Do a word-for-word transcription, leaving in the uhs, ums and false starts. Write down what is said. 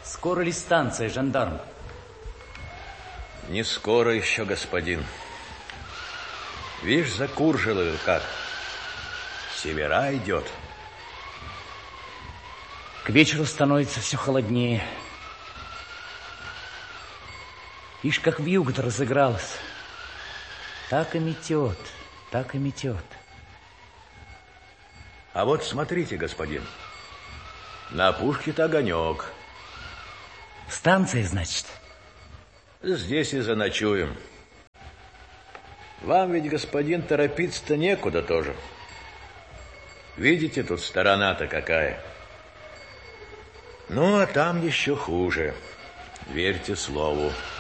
Скоро ли станция, жандарм? Не скоро еще, господин. Видишь, за Куржелою как? Севера идет. К вечеру становится все холоднее. Ишь, как вьюга-то разыгралась. Так и метет, так и метет. А вот смотрите, господин. На опушке-то огонек. Станция, значит? Здесь и заночуем. Вам ведь, господин, торопиться-то некуда тоже. Видите, тут сторона-то какая. Ну, а там еще хуже. Верьте слову.